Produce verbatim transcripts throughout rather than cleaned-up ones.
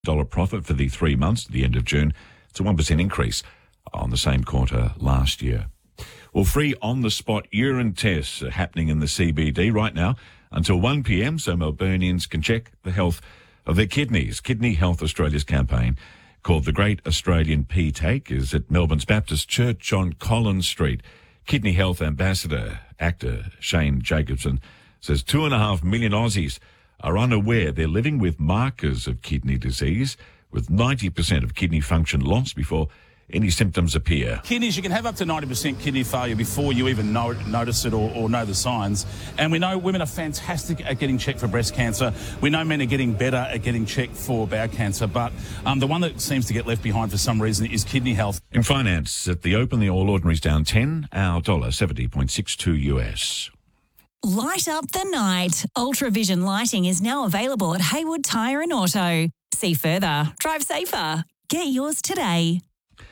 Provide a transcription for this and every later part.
dollars profit for the three months to the end of June. It's a one percent increase on the same quarter last year. Well, free on-the-spot urine tests are happening in the C B D right now until one p.m, so Melburnians can check the health of their kidneys. Kidney Health Australia's campaign, called the Great Australian Pee Take, is at Melbourne's Baptist Church on Collins Street. Kidney Health Ambassador, actor Shane Jacobson, says two and a half million Aussies are unaware they're living with markers of kidney disease, with ninety percent of kidney function lost before any symptoms appear. Kidneys, you can have up to ninety percent kidney failure before you even know, notice it or, or know the signs. And we know women are fantastic at getting checked for breast cancer. We know men are getting better at getting checked for bowel cancer. But um, the one that seems to get left behind for some reason is kidney health. In finance, at the Open, the All Ordinaries down ten, our dollar seventy point six two U S. Light up the night. Ultravision lighting is now available at Haywood Tyre and Auto. See further. Drive safer. Get yours today.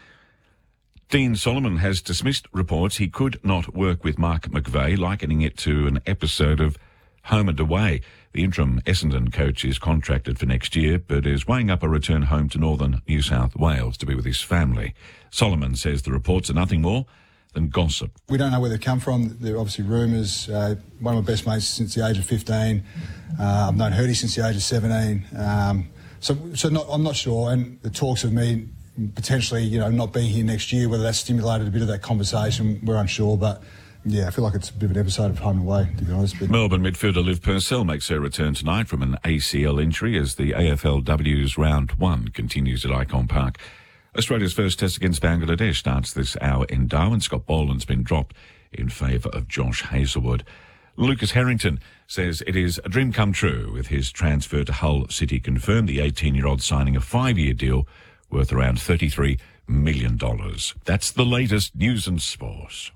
Dean Solomon has dismissed reports he could not work with Mark McVeigh, likening it to an episode of Home and Away. The interim Essendon coach is contracted for next year, but is weighing up a return home to northern New South Wales to be with his family. Solomon says the reports are nothing more than gossip. We don't know where they come from. They're obviously rumours. Uh, one of my best mates since the age of fifteen. Uh, I've known Hurdy since the age of seventeen. Um, so so not, I'm not sure. And the talks of me potentially, you know, not being here next year, whether that's stimulated a bit of that conversation, we're unsure. But yeah, I feel like it's a bit of an episode of Home and Away, to be honest. But Melbourne midfielder Liv Purcell makes her return tonight from an A C L injury as the A F L W's round one continues at Icon Park. Australia's first test against Bangladesh starts this hour in Darwin. Scott Boland's been dropped in favour of Josh Hazelwood. Lucas Harrington says it is a dream come true with his transfer to Hull City confirmed. The eighteen-year-old signing a five-year deal worth around thirty-three million dollars. That's the latest news and sport.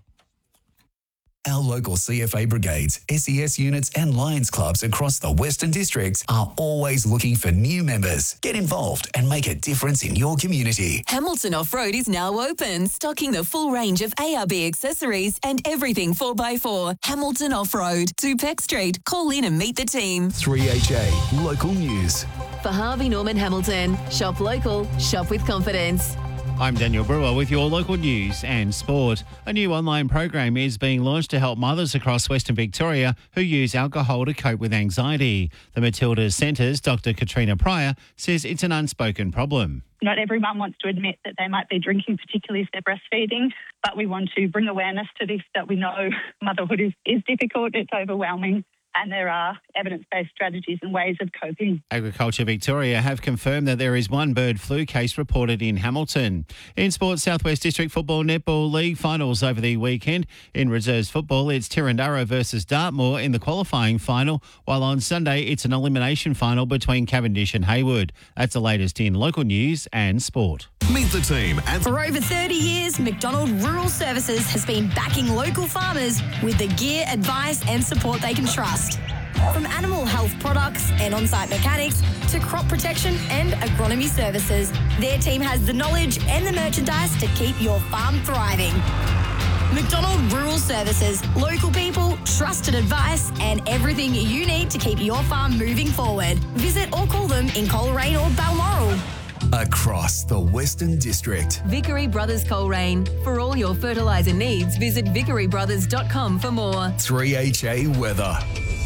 Our local C F A brigades, S E S units and Lions clubs across the Western Districts are always looking for new members. Get involved and make a difference in your community. Hamilton Off-Road is now open, stocking the full range of A R B accessories and everything four by four. Hamilton Off-Road, two Peck Street. Call in and meet the team. three H A Local News. For Harvey Norman Hamilton, shop local, shop with confidence. I'm Daniel Brewer with your local news and sport. A new online program is being launched to help mothers across Western Victoria who use alcohol to cope with anxiety. The Matilda's Centre's Doctor Katrina Pryor says it's an unspoken problem. Not every mum wants to admit that they might be drinking, particularly if they're breastfeeding, but we want to bring awareness to this, that we know motherhood is, is difficult, it's overwhelming, and there are evidence-based strategies and ways of coping. Agriculture Victoria have confirmed that there is one bird flu case reported in Hamilton. In sports, South West District Football Netball League finals over the weekend. In reserves football, it's Tirrandurra versus Dartmoor in the qualifying final, while on Sunday it's an elimination final between Cavendish and Haywood. That's the latest in local news and sport. Meet the team at... For over thirty years, McDonald Rural Services has been backing local farmers with the gear, advice and support they can trust. From animal health products and on-site mechanics to crop protection and agronomy services, their team has the knowledge and the merchandise to keep your farm thriving. McDonald Rural Services, local people, trusted advice and everything you need to keep your farm moving forward. Visit or call them in Coleraine or Balmoral. Across the Western District. Vickery Brothers Coleraine. For all your fertiliser needs, visit vickery brothers dot com for more. three H A Weather.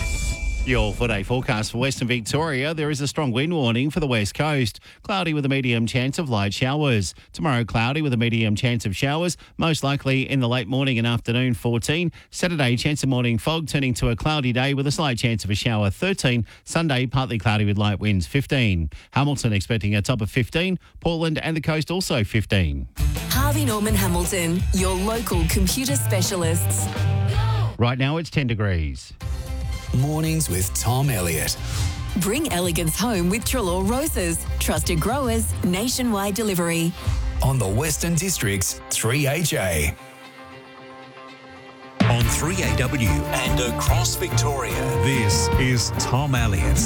Your four-day forecast for Western Victoria. There is a strong wind warning for the west coast. Cloudy with a medium chance of light showers. Tomorrow, cloudy with a medium chance of showers, most likely in the late morning and afternoon, fourteen. Saturday, chance of morning fog turning to a cloudy day with a slight chance of a shower, thirteen. Sunday, partly cloudy with light winds, fifteen. Hamilton expecting a top of fifteen. Portland and the coast also fifteen. Harvey Norman Hamilton, your local computer specialists. Right now, it's ten degrees. Mornings with Tom Elliott. Bring elegance home with Trelaw Roses. Trusted growers, nationwide delivery. On the Western District's three H A. On three A W and across Victoria, this is Tom Elliott.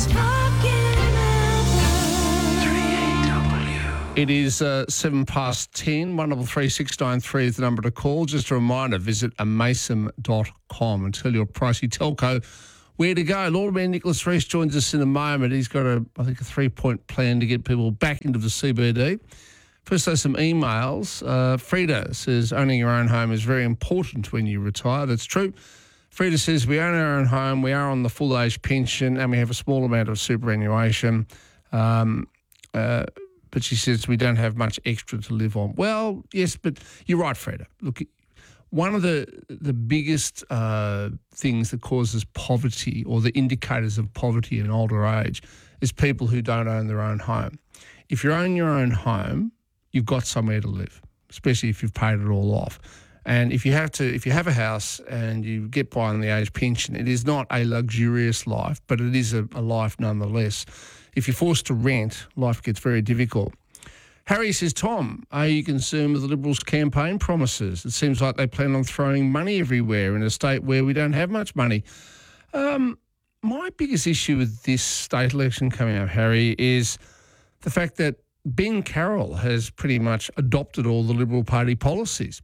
It is uh, seven past ten. one double three six nine three is the number to call. Just a reminder, visit amason dot com and tell your pricey telco where to go. Lord Mayor Nicholas Reece joins us in a moment. He's got, a, I think, a three-point plan to get people back into the C B D. First, there's some emails. Uh, Frida says owning your own home is very important when you retire. That's true. Frida says we own our own home, we are on the full age pension, and we have a small amount of superannuation. Um, uh, but she says we don't have much extra to live on. Well, yes, but you're right, Frida. Look, one of the the biggest uh, things that causes poverty, or the indicators of poverty in older age, is people who don't own their own home. If you own your own home, you've got somewhere to live, especially if you've paid it all off. And if you have to, if you have a house and you get by on the age pension, it is not a luxurious life, but it is a, a life nonetheless. If you're forced to rent, life gets very difficult. Harry says, Tom, are you concerned with the Liberals' campaign promises? It seems like they plan on throwing money everywhere in a state where we don't have much money. Um, my biggest issue with this state election coming up, Harry, is the fact that Ben Carroll has pretty much adopted all the Liberal Party policies.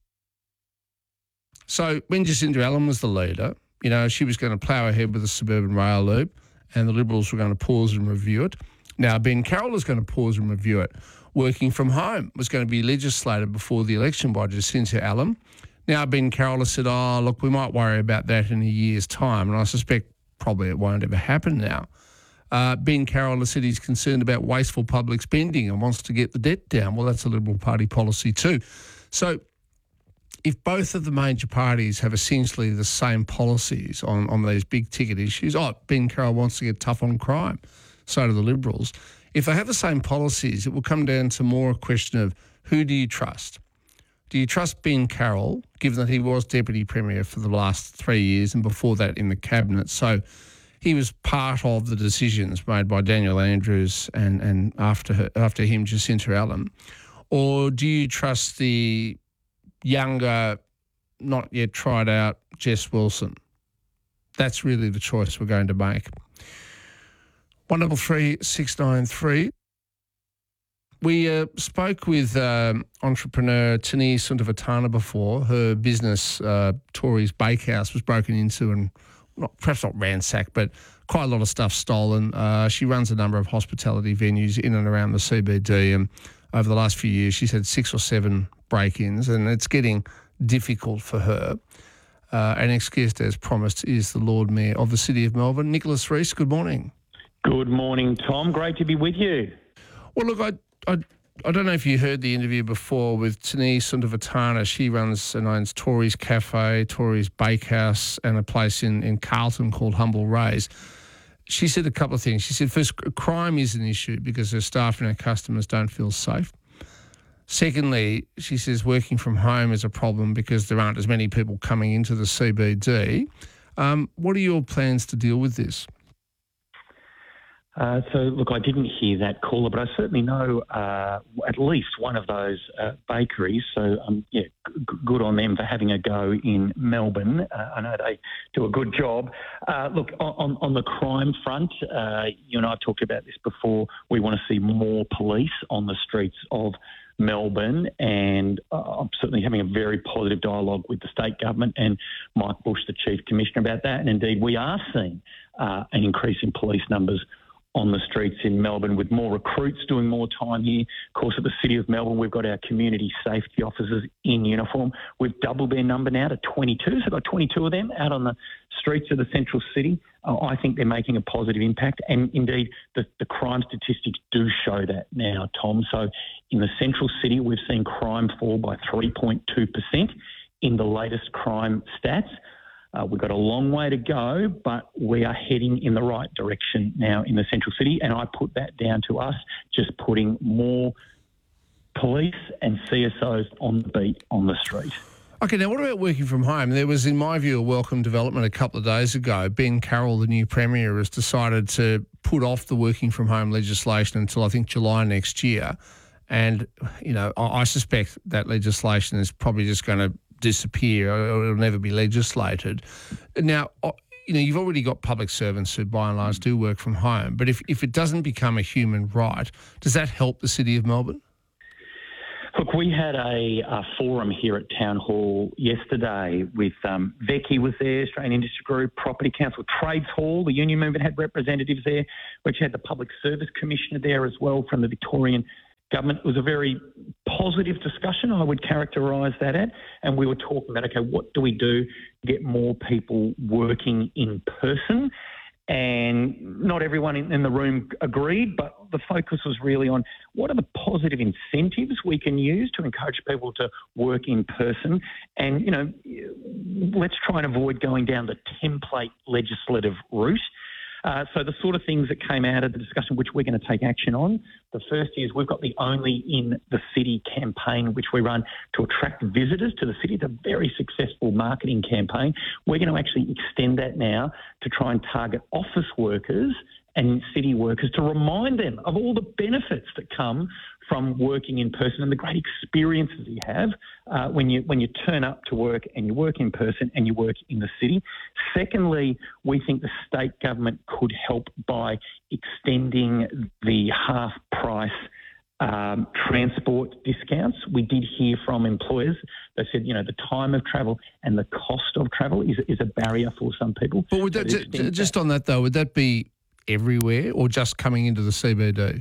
So when Jacinda Allen was the leader, you know, she was going to plough ahead with the suburban rail loop and the Liberals were going to pause and review it. Now Ben Carroll is going to pause and review it. Working from home was going to be legislated before the election by Jacinda Allen. Now Ben Carroll has said, oh, look, we might worry about that in a year's time. And I suspect probably it won't ever happen now. Uh, Ben Carroll has said he's concerned about wasteful public spending and wants to get the debt down. Well, that's a Liberal Party policy too. So if both of the major parties have essentially the same policies on, on these big ticket issues, oh, Ben Carroll wants to get tough on crime, so do the Liberals. If they have the same policies, it will come down to more a question of who do you trust? Do you trust Ben Carroll, given that he was Deputy Premier for the last three years and before that in the Cabinet? So he was part of the decisions made by Daniel Andrews and, and after her, after him, Jacinda Allen. Or do you trust the younger, not yet tried out Jess Wilson? That's really the choice we're going to make. one double three six nine three. We uh, spoke with um, entrepreneur Tini Sundavatana before. Her business, uh, Tory's Bakehouse, was broken into and not, perhaps not ransacked, but quite a lot of stuff stolen. Uh, she runs a number of hospitality venues in and around the C B D, and over the last few years she's had six or seven break-ins, and it's getting difficult for her. Uh, our next guest, as promised, is the Lord Mayor of the City of Melbourne, Nicholas Reece. Good morning. Good morning, Tom. Great to be with you. Well, look, I I, I don't know if you heard the interview before with Tini Sundavatana. She runs and owns Tory's Cafe, Tory's Bakehouse, and a place in, in Carlton called Humble Rays. She said a couple of things. She said, first, crime is an issue because her staff and her customers don't feel safe. Secondly, she says working from home is a problem because there aren't as many people coming into the C B D. Um, what are your plans to deal with this? Uh, so, look, I didn't hear that caller, but I certainly know uh, at least one of those uh, bakeries. So, um, yeah, g- good on them for having a go in Melbourne. Uh, I know they do a good job. Uh, look, on, on the crime front, uh, you and I have talked about this before. We want to see more police on the streets of Melbourne, and uh, I'm certainly having a very positive dialogue with the state government and Mike Bush, the Chief Commissioner, about that. And indeed, we are seeing uh, an increase in police numbers on the streets in Melbourne, with more recruits doing more time here. Of course, at the City of Melbourne, we've got our community safety officers in uniform. We've doubled their number now to twenty-two, so we've got twenty-two of them out on the streets of the central city. Uh, I think they're making a positive impact, and indeed the, the crime statistics do show that now, Tom. So in the central city, we've seen crime fall by three point two percent in the latest crime stats. Uh, we've got a long way to go, but we are heading in the right direction now in the central city, and I put that down to us just putting more police and C S Os on the beat on the street. Okay, now what about working from home? There was, in my view, a welcome development a couple of days ago. Ben Carroll, the new Premier, has decided to put off the working from home legislation until, I think, July next year. And, you know, I, I suspect that legislation is probably just going to disappear, or it'll never be legislated. Now, you know, you've already got public servants who by and large do work from home, but if, if it doesn't become a human right, does that help the City of Melbourne? Look, we had a, a forum here at Town Hall yesterday with um, Veki was there, Australian Industry Group, Property Council, Trades Hall, the union movement had representatives there. We actually had the Public Service Commissioner there as well from the Victorian government. It was a very positive discussion, I would characterise that at, and we were talking about, okay, what do we do to get more people working in person? And not everyone in, in the room agreed, but the focus was really on what are the positive incentives we can use to encourage people to work in person. And, you know, let's try and avoid going down the template legislative route. Uh, so the sort of things that came out of the discussion which we're going to take action on, the first is we've got the Only in the City campaign which we run to attract visitors to the city. It's a very successful marketing campaign. We're going to actually extend that now to try and target office workers and city workers to remind them of all the benefits that come from working in person and the great experiences you have uh, when you when you turn up to work and you work in person and you work in the city. Secondly, we think the state government could help by extending the half price um, transport discounts. We did hear from employers. They said, you know, the time of travel and the cost of travel is, is a barrier for some people. But would that, so just, just on that though, would that be everywhere or just coming into the C B D?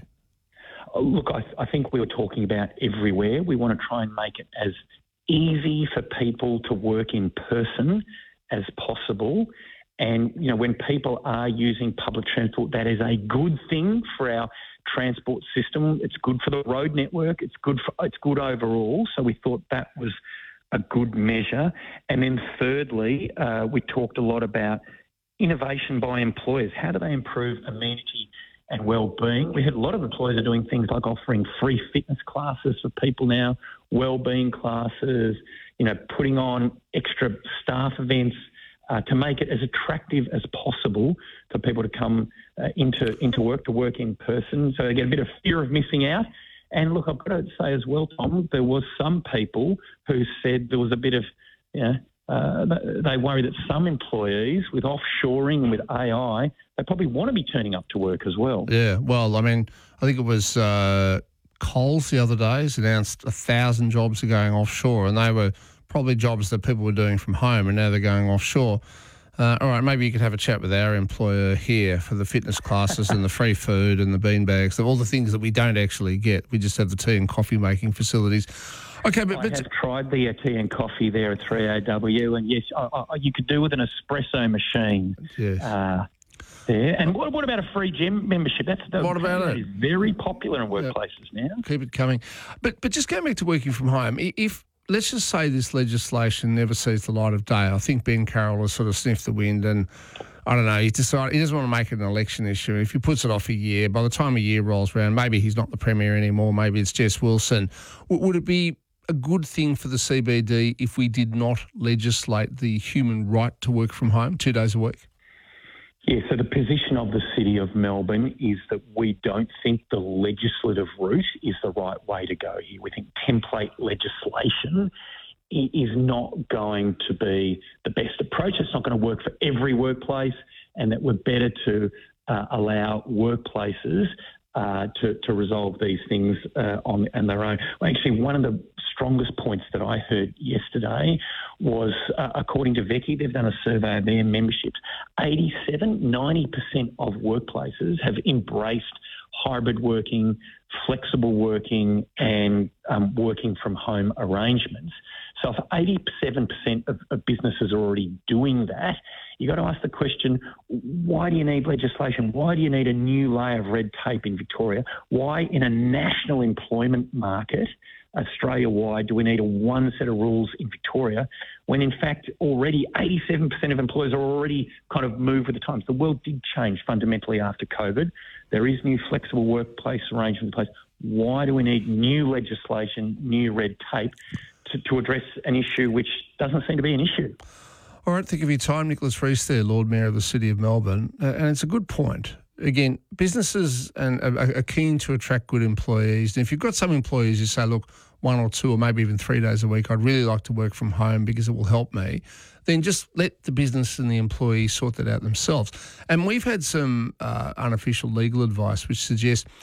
Look, I, I think we were talking about everywhere. We want to try and make it as easy for people to work in person as possible. And, you know, when people are using public transport, that is a good thing for our transport system. It's good for the road network. It's good for, it's good overall. So we thought that was a good measure. And then thirdly, uh, we talked a lot about innovation by employers. How do they improve amenity and well-being? We had a lot of employers are doing things like offering free fitness classes for people now, well-being classes, you know, putting on extra staff events uh, to make it as attractive as possible for people to come uh, into into work, to work in person, so they get a bit of fear of missing out. And look, I've got to say as well, Tom, there was some people who said there was a bit of, you know, Uh, they worry that some employees with offshoring and with A I, they probably want to be turning up to work as well. Yeah, well, I mean, I think it was uh, Coles the other day has announced a thousand jobs are going offshore, and they were probably jobs that people were doing from home, and now they're going offshore. Uh, all right, maybe you could have a chat with our employer here for the fitness classes and the free food and the beanbags, all the things that we don't actually get. We just have the tea and coffee making facilities. Okay, but, I but have tried the uh, tea and coffee there at three A W, and yes, I, I, you could do with an espresso machine. Yes. Uh, there. And what, what about a free gym membership? That's the, What about that it? is very popular in workplaces now. Keep it coming. But but just going back to working from home, i- if let's just say this legislation never sees the light of day, I think Ben Carroll has sort of sniffed the wind and I don't know, he decided he doesn't want to make it an election issue. If he puts it off a year, by the time a year rolls around, maybe he's not the Premier anymore, maybe it's Jess Wilson. W- would it be a good thing for the C B D if we did not legislate the human right to work from home two days a week? Yeah, so the position of the City of Melbourne is that we don't think the legislative route is the right way to go here. We think template legislation i- is not going to be the best approach. It's not going to work for every workplace, and that we're better to uh, allow workplaces uh, to, to resolve these things uh, on, on their own. Well, actually, one of the strongest points that I heard yesterday was, uh, according to Veki, they've done a survey of their memberships. eighty-seven, ninety percent of workplaces have embraced hybrid working, flexible working and um, working from home arrangements. So if eighty-seven percent of, of businesses are already doing that, you've got to ask the question, why do you need legislation? Why do you need a new layer of red tape in Victoria? Why in a national employment market, Australia-wide, do we need a one set of rules in Victoria when in fact already eighty-seven percent of employers are already kind of moved with the times? The world did change fundamentally after COVID. There is new flexible workplace arrangements in place. Why do we need new legislation, new red tape to, to address an issue which doesn't seem to be an issue? All right, think of your time, Nicholas Rees there, Lord Mayor of the City of Melbourne, uh, and it's a good point. Again, businesses and are, are keen to attract good employees. And if you've got some employees who say, look, one or two or maybe even three days a week, I'd really like to work from home because it will help me, then just let the business and the employee sort that out themselves. And we've had some uh, unofficial legal advice which suggests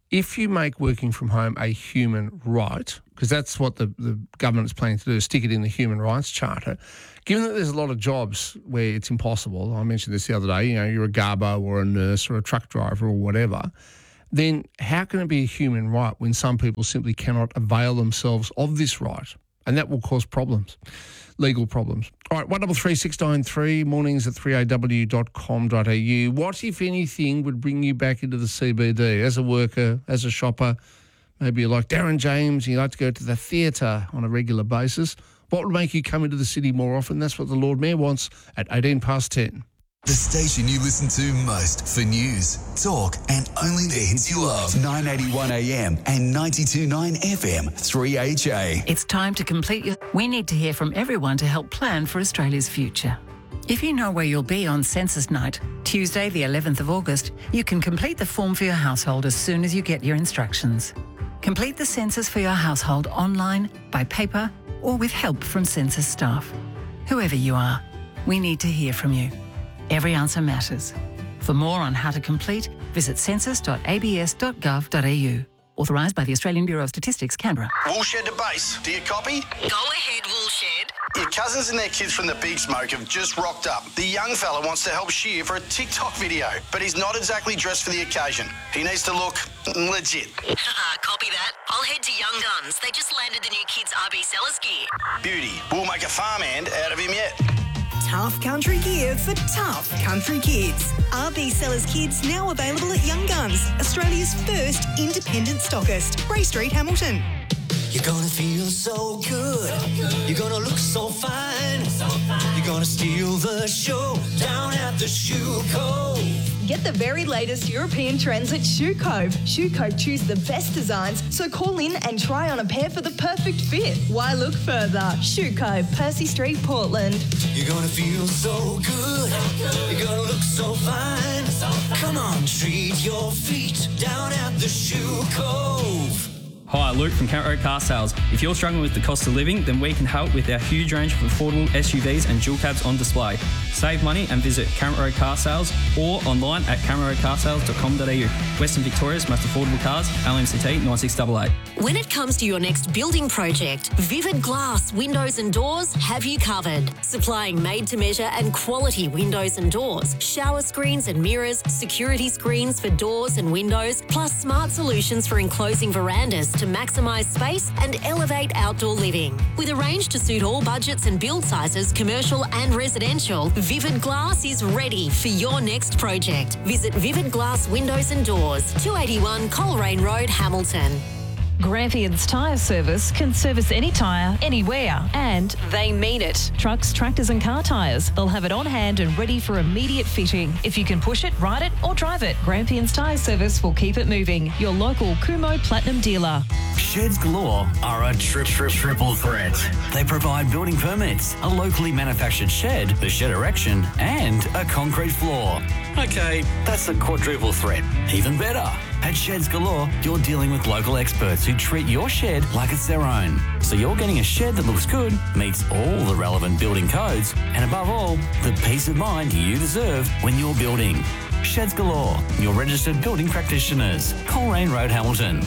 if you make working from home a human right, because that's what the, the government is planning to do, stick it in the Human Rights Charter, given that there's a lot of jobs where it's impossible, I mentioned this the other day, you know, you're a garbo or a nurse or a truck driver or whatever, then how can it be a human right when some people simply cannot avail themselves of this right? And that will cause problems, legal problems. All right, one double three six nine three, mornings at three a w dot com dot a u. What, if anything, would bring you back into the C B D as a worker, as a shopper? Maybe you're like Darren James, you like to go to the theatre on a regular basis. What would make you come into the city more often? That's what the Lord Mayor wants at eighteen past ten. The station you listen to most for news, talk, and only the hits you love. nine eighty-one A M and ninety-two point nine F M, three H A. It's time to complete your... We need to hear from everyone to help plan for Australia's future. If you know where you'll be on Census Night, Tuesday the eleventh of August, you can complete the form for your household as soon as you get your instructions. Complete the census for your household online, by paper, or with help from census staff. Whoever you are, we need to hear from you. Every answer matters. For more on how to complete, visit census dot a b s dot gov dot a u. Authorised by the Australian Bureau of Statistics, Canberra. Woolshed to base. Do you copy? Go ahead, Woolshed. Your cousins and their kids from the Big Smoke have just rocked up. The young fella wants to help shear for a TikTok video, but he's not exactly dressed for the occasion. He needs to look legit. Copy that. I'll head to Young Guns. They just landed the new kids' R B Sellers gear. Beauty. We'll make a farmhand out of him yet. Tough country gear for tough country kids. R B Sellers Kids now available at Young Guns, Australia's first independent stockist. Bray Street, Hamilton. You're gonna feel so good. You're gonna look so fine. You're gonna steal the show down at the Shoe Cove. Get the very latest European trends at Shoe Cove. Shoe Cove choose the best designs, so call in and try on a pair for the perfect fit. Why look further? Shoe Cove, Percy Street, Portland. You're gonna feel so good. You're gonna look so fine. Come on, treat your feet down at the Shoe Cove. Hi, Luke from Kent Road Car Sales. If you're struggling with the cost of living, then we can help with our huge range of affordable S U Vs and dual cabs on display. Save money and visit Kent Road Car Sales or online at kent road car sales dot com dot a u. Western Victoria's most affordable cars, L M C T nine six eight eight. When it comes to your next building project, Vivid Glass Windows and Doors have you covered. Supplying made-to-measure and quality windows and doors, shower screens and mirrors, security screens for doors and windows, plus smart solutions for enclosing verandas to maximise space and elevate outdoor living. With a range to suit all budgets and build sizes, commercial and residential, Vivid Glass is ready for your next project. Visit Vivid Glass Windows and Doors, two eighty-one Coleraine Road, Hamilton. Grampians Tyre Service can service any tyre, anywhere, and they mean it. Trucks, tractors and car tyres. They'll have it on hand and ready for immediate fitting. If you can push it, ride it or drive it, Grampians Tyre Service will keep it moving. Your local Kumo Platinum dealer. Sheds Galore are a tri- tri- triple threat. They provide building permits, a locally manufactured shed, the shed erection, and a concrete floor. Okay, that's a quadruple threat. Even better. At Sheds Galore, you're dealing with local experts who treat your shed like it's their own. So you're getting a shed that looks good, meets all the relevant building codes, and above all, the peace of mind you deserve when you're building. Sheds Galore, your registered building practitioners. Coleraine Road, Hamilton.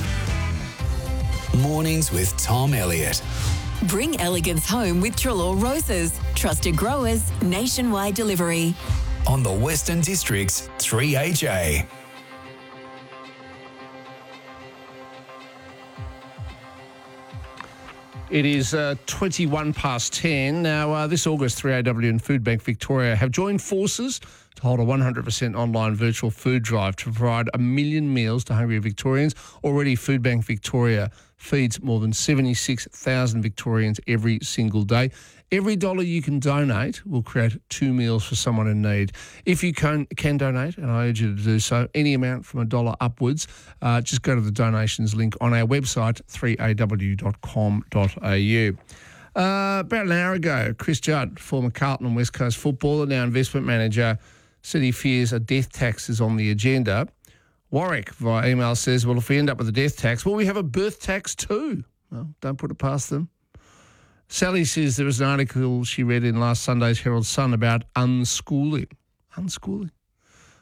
Mornings with Tom Elliott. Bring elegance home with Trelaw Roses. Trusted growers, nationwide delivery. On the Western District's three H A. It is uh, twenty-one past ten. Now, uh, this August, three A W and Foodbank Victoria have joined forces to hold a one hundred percent online virtual food drive to provide a million meals to hungry Victorians. Already, Foodbank Victoria feeds more than seventy-six thousand Victorians every single day. Every dollar you can donate will create two meals for someone in need. If you can, can donate, and I urge you to do so, any amount from a dollar upwards, uh, just go to the donations link on our website, three a w dot com dot a u. Uh, about an hour ago, Chris Judd, former Carlton and West Coast footballer, now investment manager, said he fears a death tax is on the agenda. Warwick, via email, says, well, if we end up with a death tax, well, we have a birth tax too. Well, don't put it past them. Sally says there was an article she read in last Sunday's Herald Sun about unschooling. Unschooling.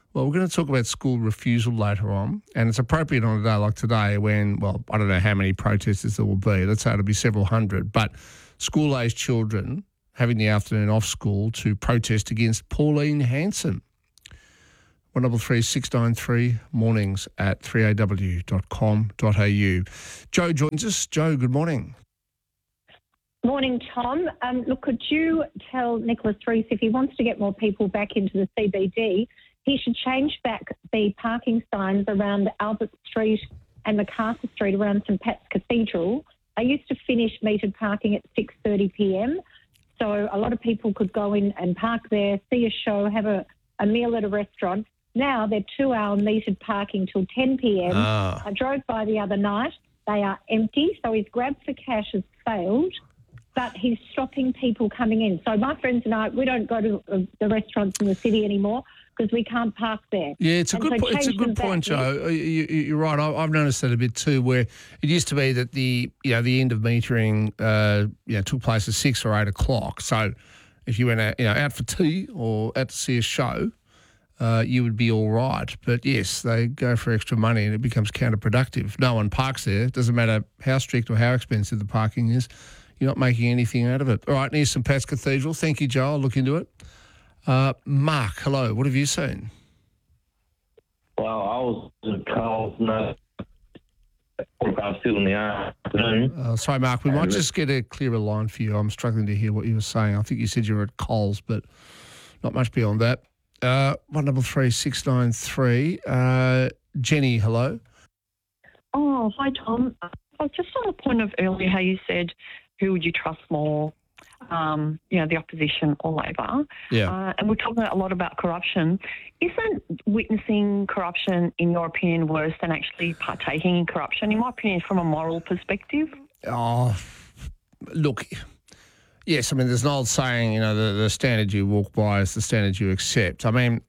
Well, we're going to talk about school refusal later on, and it's appropriate on a day like today when, well, I don't know how many protesters there will be. Let's say it'll be several hundred, but school-aged children having the afternoon off school to protest against Pauline Hanson. one double three six nine three mornings at three a w dot com dot a u. Joe joins us. Joe, good morning. Morning, Tom. Um, look, could you tell Nicholas Rees if he wants to get more people back into the C B D, he should change back the parking signs around Albert Street and MacArthur Street around St Pat's Cathedral. They used to finish metered parking at six thirty p m, so a lot of people could go in and park there, see a show, have a, a meal at a restaurant. Now they're two-hour metered parking till ten p m. Ah. I drove by the other night. They are empty, so his grab for cash has failed, but he's stopping people coming in. So my friends and I, we don't go to uh, the restaurants in the city anymore because we can't park there. Yeah, it's a And good so po- it's a change good them back, point, yeah. Joe. You, you, you're right. I, I've noticed that a bit too, where it used to be that the you know the end of metering uh, you know took place at six or eight o'clock. So if you went out, you know out for tea or out to see a show, uh, you would be all right. But yes, they go for extra money and it becomes counterproductive. No one parks there. It doesn't matter how strict or how expensive the parking is. You're not making anything out of it. All right, near St Pat's Cathedral. Thank you, Joe. I'll look into it. Uh, Mark, hello. What have you seen? Well, I was at Coles, no, I was still in the afternoon. Uh, sorry, Mark. We might just get a clearer line for you. I'm struggling to hear what you were saying. I think you said you were at Coles, but not much beyond that. Uh, one double three six nine three. Uh, Jenny, hello. Oh, hi, Tom. I was just on the point of earlier how you said, who would you trust more, um, you know, the opposition or Labor? Yeah. Uh, and we're talking a lot about corruption. Isn't witnessing corruption, in your opinion, worse than actually partaking in corruption? In my opinion, from a moral perspective. Oh, look, yes, I mean, there's an old saying, you know, the, the standard you walk by is the standard you accept. I mean,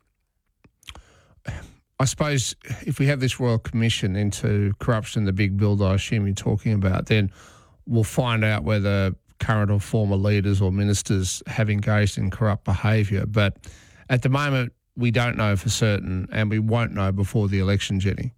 I suppose if we have this Royal Commission into corruption, the big build I assume you're talking about, then we'll find out whether current or former leaders or ministers have engaged in corrupt behaviour. But at the moment, we don't know for certain, and we won't know before the election, Jenny.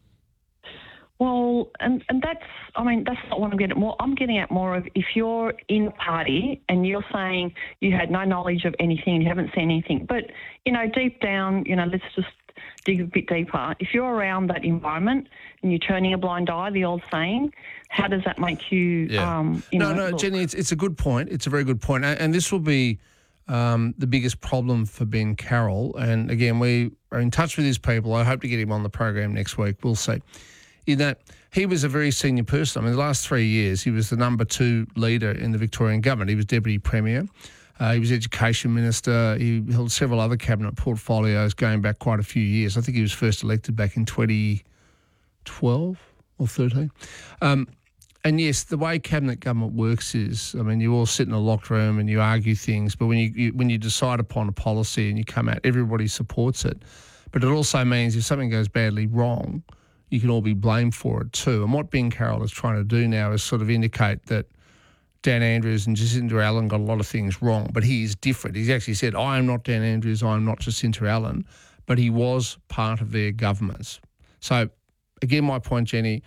Well, and, and that's, I mean, that's not what I'm getting at more. I'm getting at more of if you're in a party and you're saying you had no knowledge of anything, you haven't seen anything, but, you know, deep down, you know, let's just dig a bit deeper. If you're around that environment and you're turning a blind eye, the old saying, how does that make you, Yeah. um, you no, know, no, look? Jenny, it's, it's a good point. It's a very good point. And, and this will be um, the biggest problem for Ben Carroll. And again, we are in touch with these people. I hope to get him on the program next week. We'll see. In that he was a very senior person. I mean, the last three years, he was the number two leader in the Victorian government. He was Deputy Premier. Uh, he was Education Minister. He held several other cabinet portfolios going back quite a few years. I think he was first elected back in twenty twelve or thirteen. Um, and yes, the way cabinet government works is, I mean, you all sit in a locked room and you argue things, but when you, you when you decide upon a policy and you come out, everybody supports it. But it also means if something goes badly wrong, you can all be blamed for it too. And what Ben Carroll is trying to do now is sort of indicate that Dan Andrews and Jacinda Allen got a lot of things wrong, but he is different. He's actually said, I am not Dan Andrews, I am not Jacinda Allen, but he was part of their governments. So, again, my point, Jenny,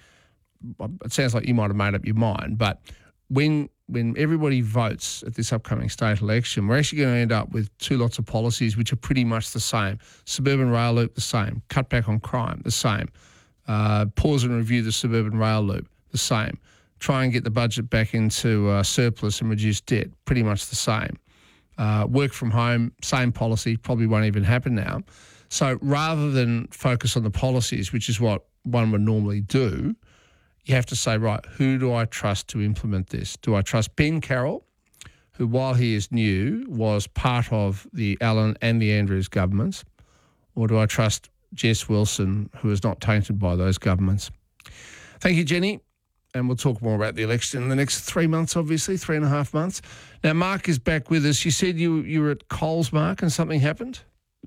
it sounds like you might have made up your mind, but when when everybody votes at this upcoming state election, we're actually going to end up with two lots of policies which are pretty much the same. Suburban rail loop, the same. Cut back on crime, the same. Uh, pause and review the suburban rail loop, the same. Try and get the budget back into uh, surplus and reduce debt, pretty much the same. Uh, work from home, same policy, probably won't even happen now. So rather than focus on the policies, which is what one would normally do, you have to say, right, who do I trust to implement this? Do I trust Ben Carroll, who, while he is new, was part of the Allen and the Andrews governments, or do I trust Jess Wilson, who is not tainted by those governments? Thank you, Jenny. And we'll talk more about the election in the next three months, obviously, three and a half months. Now, Mark is back with us. You said you, you were at Coles, Mark, and something happened?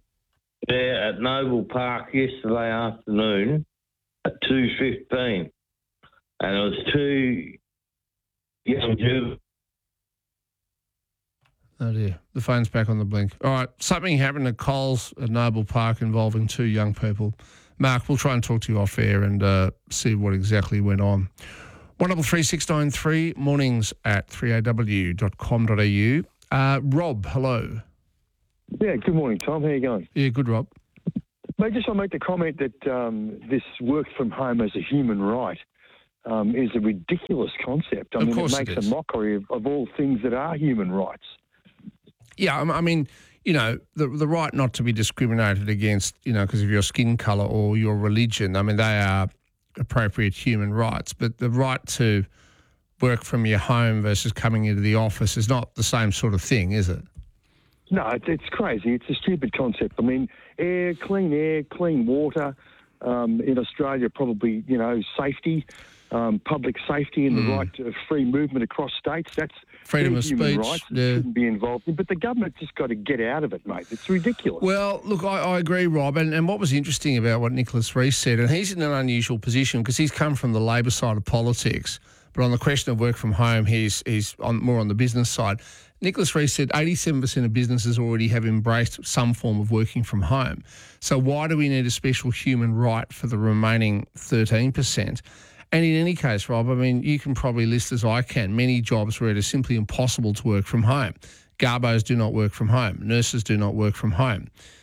Yeah, at Noble Park yesterday afternoon at two fifteen. And it was two young Jews. Oh dear, the phone's back on the blink. All right, something happened at Coles at Noble Park involving two young people. Mark, we'll try and talk to you off air and uh, see what exactly went on. one double three six nine three, mornings at three a w dot com dot a u. Uh, Rob, hello. Yeah, good morning, Tom. How you going? Yeah, good, Rob. Mate, just want to make the comment that um, this work from home as a human right um, is a ridiculous concept. I Of mean, course it it makes is. a mockery of, of all things that are human rights. Yeah, I I mean, you know, the the right not to be discriminated against, you know, because of your skin colour or your religion. I mean, they are appropriate human rights. But the right to work from your home versus coming into the office is not the same sort of thing, is it? No, it, it's crazy. It's a stupid concept. I mean, air, clean air, clean water. Um, in Australia, probably, you know, safety, um, public safety and Mm. the right to free movement across states. That's Freedom their of human speech, rights that yeah. shouldn't be involved in. But the government just got to get out of it, mate. It's ridiculous. Well, look, I, I agree, Rob. And, and what was interesting about what Nicholas Rees said, and he's in an unusual position because he's come from the Labor side of politics, but on the question of work from home, he's he's on, more on the business side. Nicholas Rees said eighty-seven percent of businesses already have embraced some form of working from home. So why do we need a special human right for the remaining thirteen percent? And in any case, Rob, I mean, you can probably list as I can many jobs where it is simply impossible to work from home. Garbos do not work from home. Nurses do not work from home.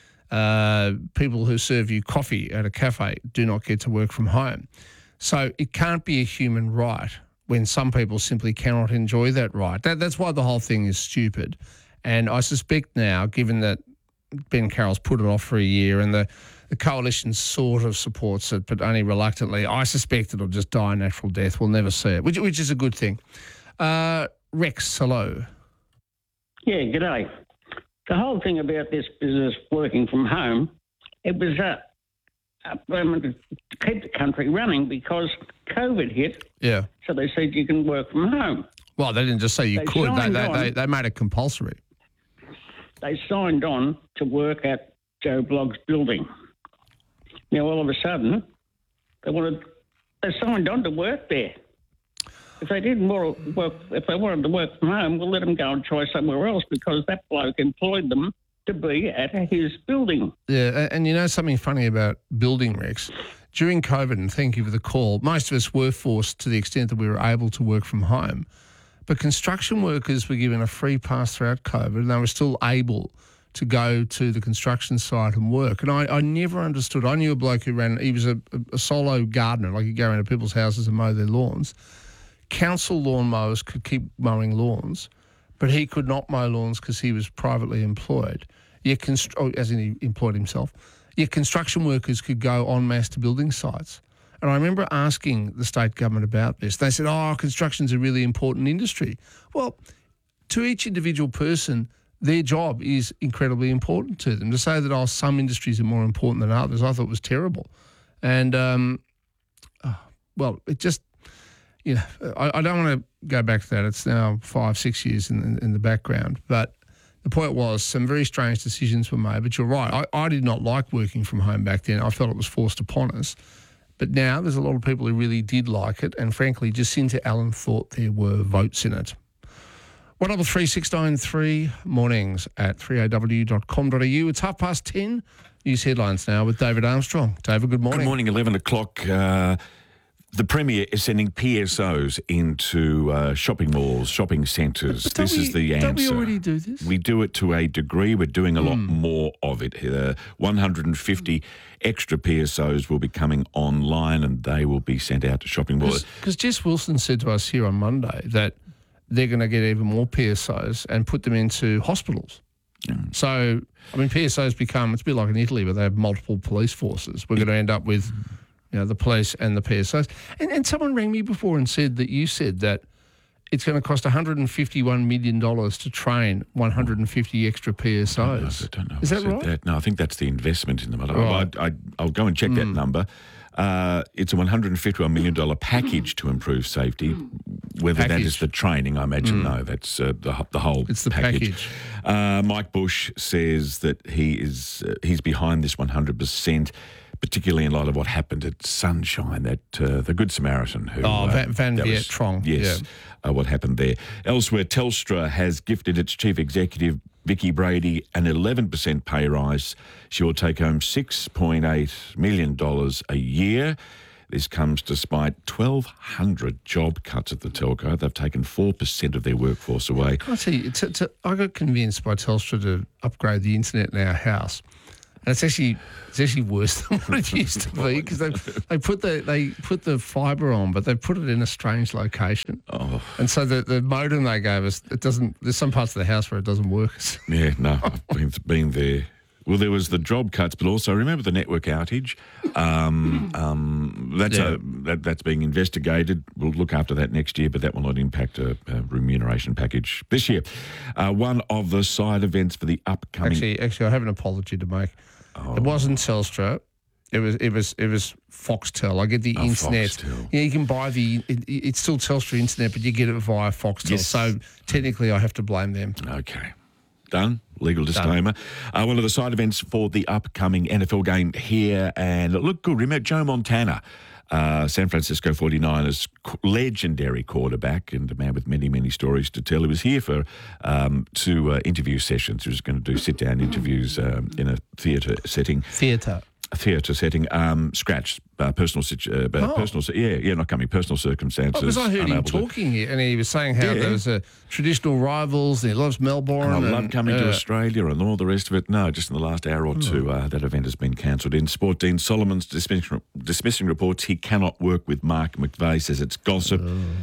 Uh, people who serve you coffee at a cafe do not get to work from home. So it can't be a human right when some people simply cannot enjoy that right. That, that's why the whole thing is stupid. And I suspect now, given that Ben Carroll's put it off for a year and the, the coalition sort of supports it, but only reluctantly, I suspect it'll just die a natural death. We'll never see it, which, which is a good thing. Uh, Rex, hello. Yeah, g'day. The whole thing about this business working from home, it was uh, um, to keep the country running because COVID hit. Yeah. So they said you can work from home. Well, they didn't just say you They could. They, signed they, on. they, they made it compulsory. They signed on to work at Joe Blogg's building. Now, all of a sudden, they wanted, they signed on to work there. If they didn't want to work, if they wanted to work from home, we'll let them go and try somewhere else because that bloke employed them to be at his building. Yeah, and, and you know something funny about building, Rex? During COVID, and thank you for the call, most of us were forced to the extent that we were able to work from home. But construction workers were given a free pass throughout COVID and they were still able to go to the construction site and work. And I, I never understood. I knew a bloke who ran, he was a, a solo gardener, like he'd go around to people's houses and mow their lawns. Council lawn mowers could keep mowing lawns, but he could not mow lawns because he was privately employed. Yet, constr- oh, as in he employed himself. Yet construction workers could go en masse to building sites. And I remember asking the state government about this. They said, oh, construction's a really important industry. Well, to each individual person, their job is incredibly important to them. To say that, oh, some industries are more important than others, I thought was terrible. And, um, oh, well, it just, you know, I, I don't want to go back to that. It's now five, six years in, in, in the background. But the point was some very strange decisions were made. But you're right. I, I did not like working from home back then. I felt it was forced upon us. But now there's a lot of people who really did like it. And frankly, Jacinta Allen thought there were votes in it. one double three six nine three, mornings at three a w dot com dot a u. It's half past ten. News headlines now with David Armstrong. David, good morning. Good morning, eleven o'clock. Uh, the Premier is sending P S Os into uh, shopping malls, shopping centres. But don't This we- is the don't we answer. already do this? We do it to a degree. We're doing a lot more of it. Uh, one hundred fifty extra P S Os will be coming online and they will be sent out to shopping malls. Because Jess Wilson said to us here on Monday that they're going to get even more P S Os and put them into hospitals. So, I mean, P S Os become, it's a bit like in Italy where they have multiple police forces. We're going to end up with, you know, the police and the P S Os. And, and someone rang me before and said that you said that it's going to cost one hundred fifty-one million dollars to train one hundred fifty extra P S Os. I don't know. Is who that said right? that. No, I think that's the investment in them. I, Right. I, I, I'll go and check that number. Uh, it's a one hundred fifty-one million dollars package to improve safety. Whether that Package. is the training, I imagine, Mm. no, that's uh, the, the whole It's the package. Uh, Mike Bush says that he is uh, he's behind this one hundred percent, particularly in light of what happened at Sunshine, that uh, the Good Samaritan who... Oh, uh, Van, Van that Viet was- Trong. Yes. Yeah. uh, what happened there. Elsewhere, Telstra has gifted its chief executive, Vicky Brady, an eleven percent pay rise. She will take home six point eight million dollars a year. This comes despite twelve hundred job cuts at the telco. They've taken four percent of their workforce away. Can I tell you, t- t- I got convinced by Telstra to upgrade the internet in our house. And it's actually it's actually worse than what it used to be because they they put the they put the fibre on, but they put it in a strange location. Oh. And so the, the modem they gave us, it doesn't. There's some parts of the house where it doesn't work. Yeah, no, I've been, been there. Well, there was the job cuts, but also remember the network outage. Um, um, that's Yeah. a, that, that's being investigated. We'll look after that next year, but that will not impact a, a remuneration package this year. Uh, one of the side events for the upcoming. Actually, actually, I have an apology to make. It wasn't Telstra. It was it was it was Foxtel. I get the Oh, internet. Foxtel. Yeah, you can buy the. It, it's still Telstra internet, but you get it via Foxtel. Yes. So technically, I have to blame them. Okay. Done. Legal disclaimer. Uh, one of the side events for the upcoming N F L game here, and it looked good. Remember Joe Montana, uh, San Francisco forty-niners qu- legendary quarterback and a man with many, many stories to tell. He was here for um, two uh, interview sessions. He was going to do sit-down interviews um, in a theatre setting. Theatre. A theatre setting. Um, scratch. Uh, personal, situ- uh, Oh. personal, yeah, yeah, not coming. Personal circumstances. Oh, because I heard him unable to- talking here, and he was saying how Yeah. there was a traditional rivals. And he loves Melbourne. And I and, love coming to uh, Australia and all the rest of it. No, just in the last hour or two, uh, that event has been cancelled. In sport, Dean Solomon's dismissing, dismissing reports he cannot work with Mark McVeigh, says it's gossip.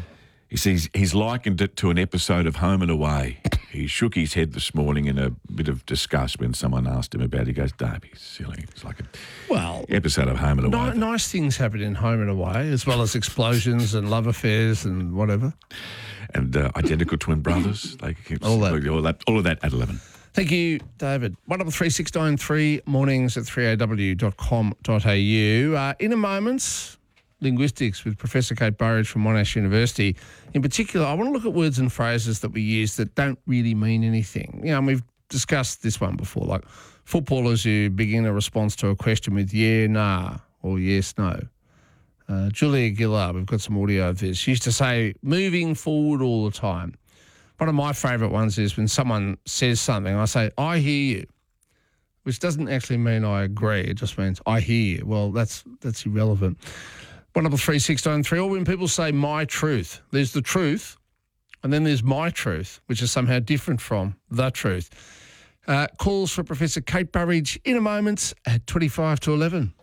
He says he's likened it to an episode of Home and Away. He shook his head this morning in a bit of disgust when someone asked him about it. He goes, don't be silly. It's like a Well, episode of Home and Away. Ni- nice things happen in Home and Away, as well as explosions and love affairs and whatever. And uh, identical twin brothers. They keep, All that. all that. All of that at eleven. Thank you, David. one double three six nine three mornings at three a w dot com dot a u. Uh, in a moment, linguistics with Professor Kate Burridge from Monash University. In particular, I want to look at words and phrases that we use that don't really mean anything. You know, and we've discussed this one before, like footballers who begin a response to a question with yeah, nah, or yes, no. Uh, Julia Gillard, we've got some audio of this. She used to say, moving forward all the time. One of my favourite ones is when someone says something, I say, I hear you, which doesn't actually mean I agree. It just means I hear you. Well, that's that's irrelevant. one double three six nine three, or when people say my truth, there's the truth, and then there's my truth, which is somehow different from the truth. Uh, calls for Professor Kate Burridge in a moment at twenty-five to eleven.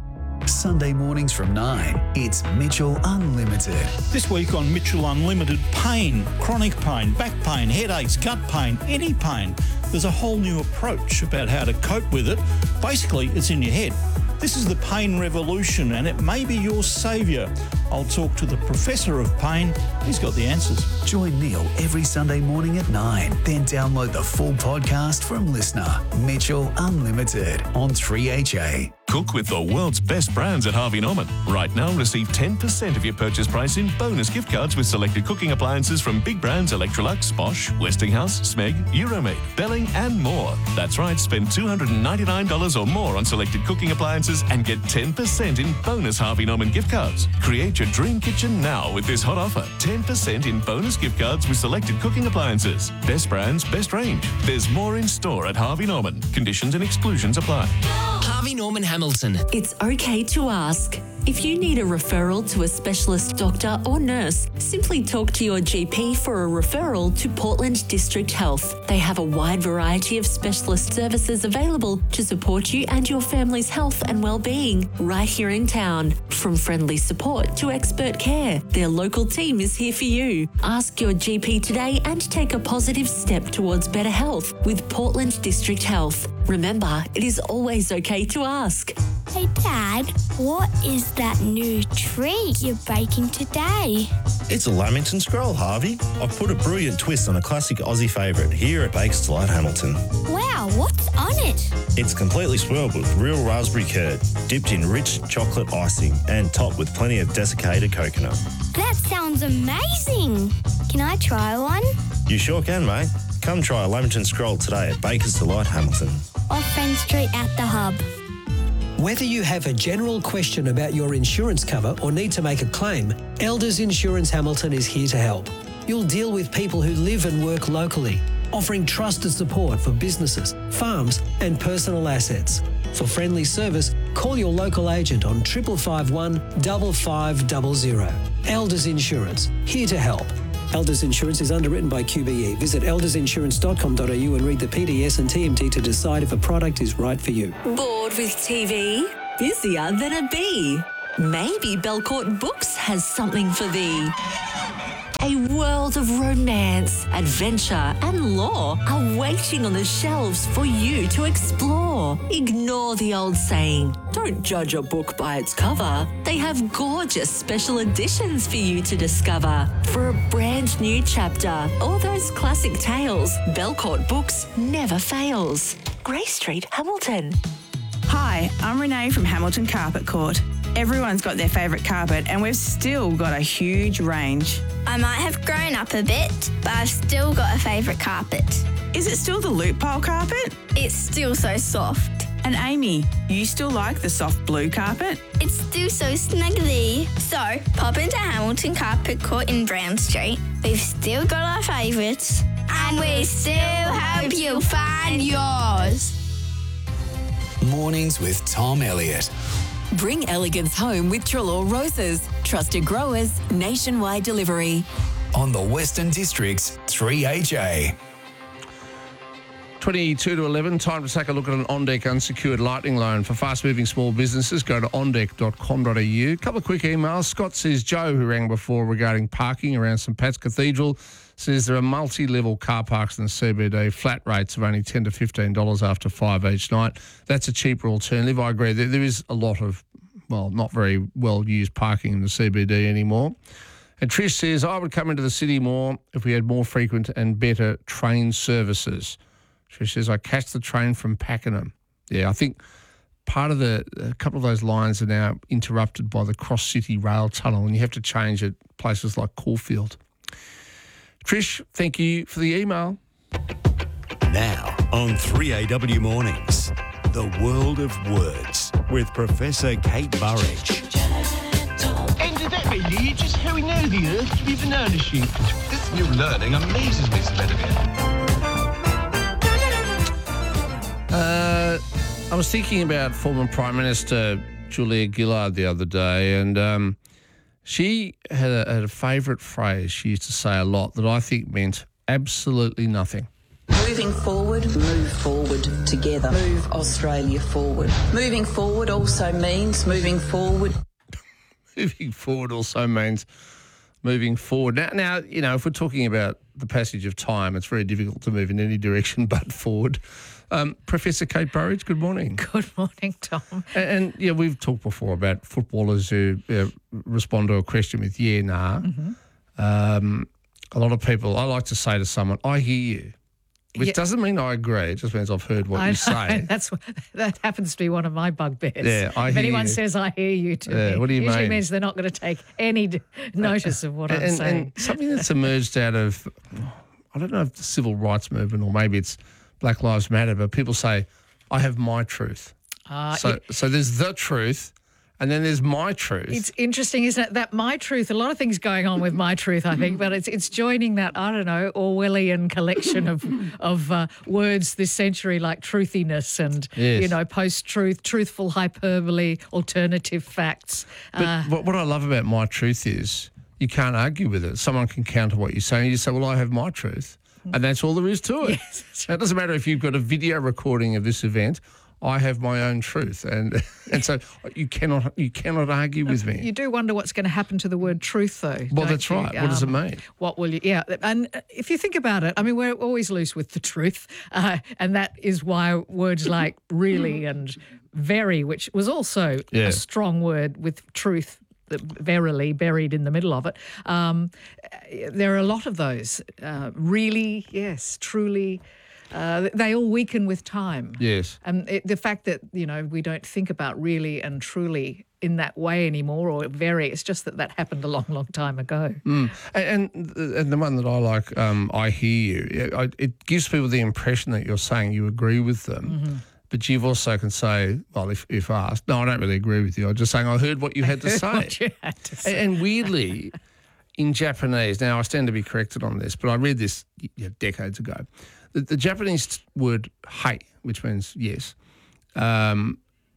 Sunday mornings from nine, it's Mitchell Unlimited. This week on Mitchell Unlimited, pain, chronic pain, back pain, headaches, gut pain, any pain. There's a whole new approach about how to cope with it. Basically, it's in your head. This is the pain revolution and it may be your saviour. I'll talk to the professor of pain. He's got the answers. Join Neil every Sunday morning at nine. Then download the full podcast from Listener. Mitchell Unlimited on three H A. Cook with the world's best brands at Harvey Norman. Right now, receive ten percent of your purchase price in bonus gift cards with selected cooking appliances from big brands Electrolux, Bosch, Westinghouse, Smeg, Euromade, Belling and more. That's right, spend two hundred ninety-nine dollars or more on selected cooking appliances and get ten percent in bonus Harvey Norman gift cards. Create your dream kitchen now with this hot offer. ten percent in bonus gift cards with selected cooking appliances. Best brands, best range. There's more in store at Harvey Norman. Conditions and exclusions apply. Harvey Norman Hamilton. It's okay to ask. If you need a referral to a specialist doctor or nurse, simply talk to your G P for a referral to Portland District Health. They have a wide variety of specialist services available to support you and your family's health and well-being right here in town. From friendly support to expert care, their local team is here for you. Ask your G P today and take a positive step towards better health with Portland District Health. Remember, it is always okay to ask. Hey Dad, what is that new treat you're baking today? It's a Lamington Scroll, Harvey. I've put a brilliant twist on a classic Aussie favourite here at Bakers Delight Hamilton. Wow, what's on it? It's completely swirled with real raspberry curd, dipped in rich chocolate icing and topped with plenty of desiccated coconut. That sounds amazing. Can I try one? You sure can, mate. Come try a Lamington Scroll today at Bakers Delight Hamilton. Off Friend Street at the Hub. Whether you have a general question about your insurance cover or need to make a claim, Elders Insurance Hamilton is here to help. you'll deal with people who live and work locally, offering trusted support for businesses, farms and personal assets. For friendly service, call your local agent on triple five one five five zero zero. Elders Insurance, here to help. Elders Insurance is underwritten by Q B E. Visit elders insurance dot com dot a u and read the P D S and T M T to decide if a product is right for you. Bored with T V? Busier than a bee? Maybe Belcourt Books has something for thee. A world of romance, adventure and lore are waiting on the shelves for you to explore. Ignore the old saying, don't judge a book by its cover. They have gorgeous special editions for you to discover. For a brand new chapter, all those classic tales, Belcourt Books never fails. Grey Street, Hamilton. Hi, I'm Renee from Hamilton Carpet Court. Everyone's got their favourite carpet and we've still got a huge range. I might have grown up a bit, but I've still got a favourite carpet. Is it still the loop pile carpet? It's still so soft. And Amy, you still like the soft blue carpet? It's still so snuggly. So, pop into Hamilton Carpet Court in Brown Street. We've still got our favourites. And we still help you find yours. Mornings with Tom Elliott. Bring elegance home with Trelaw Roses. Trusted growers, nationwide delivery. On the Western District's three H A. twenty-two to eleven, time to take a look at an on-deck unsecured lightning loan for fast-moving small businesses. Go to on deck dot com dot a u. A couple of quick emails. Scott says, Joe, who rang before regarding parking around St Pat's Cathedral, says there are multi-level car parks in the C B D, flat rates of only ten to fifteen dollars after five each night. That's a cheaper alternative. I agree. There, there is a lot of, well, not very well-used parking in the C B D anymore. And Trish says, I would come into the city more if we had more frequent and better train services. Trish says, I catch the train from Pakenham. Yeah, I think part of the, a couple of those lines are now interrupted by the cross-city rail tunnel and you have to change at places like Caulfield. Trish, thank you for the email. Now on three A W Mornings, the world of words with Professor Kate Burridge. And did that mean you just how we know the Earth to be banana shaped? This new learning amazes me, Sir Uh, I was thinking about former Prime Minister Julia Gillard the other day, and um, she had a, had a favourite phrase she used to say a lot that I think meant absolutely nothing. Moving forward, move forward together. Move Australia forward. Moving forward also means moving forward. Moving forward also means moving forward. Now, now, you know, if we're talking about the passage of time, it's very difficult to move in any direction but forward. Um, Professor Kate Burridge, good morning. Good morning, Tom. And, and yeah, we've talked before about footballers who uh, respond to a question with yeah, nah. Mm-hmm. Um, a lot of people, I like to say to someone, I hear you, which Yeah. doesn't mean I agree. It just means I've heard what I you know, say. That's what- that happens to be one of my bugbears. Yeah, I if hear anyone you. says I hear you to Yeah, me, what do you usually mean? means they're not going to take any d- notice of what I'm and, saying. and something that's emerged out of, I don't know if the civil rights movement or maybe it's Black Lives Matter, but people say, I have my truth. Uh, so, it- so there's the truth, and then there's my truth. It's interesting, isn't it? That my truth, a lot of things going on with my truth, I think, but it's it's joining that, I don't know, Orwellian collection of of uh, words this century like truthiness and, Yes. you know, post-truth, truthful hyperbole, alternative facts. But Uh, what, what I love about my truth is you can't argue with it. Someone can counter what you're saying. You just say, well, I have my truth. And that's all there is to it. Yes, Now, it doesn't matter if you've got a video recording of this event. I have my own truth. And and so you cannot you cannot argue with me. You do wonder what's going to happen to the word truth, though. Well, don't that's you? right. What does it Um, mean? What will you? Yeah, and if you think about it, I mean, we're always loose with the truth, uh, and that is why words like really and very, which was also Yeah. a strong word with truth, that verily buried in the middle of it. Um, there are a lot of those. Uh, really, yes, truly. Uh, they all weaken with time. Yes. And it, the fact that, you know, we don't think about really and truly in that way anymore, or very, it's just that that happened a long, long time ago. Mm. And, and and the one that I like, um, I hear you. I, it gives people the impression that you're saying you agree with them. Mm-hmm. But you've also can say, well, if, if asked, no, I don't really agree with you. I'm just saying I heard what you had to Heard say. what you had to say. And, and weirdly, in Japanese, now I stand to be corrected on this, but I read this you know, decades ago. The, the Japanese word "hei," which means yes, um,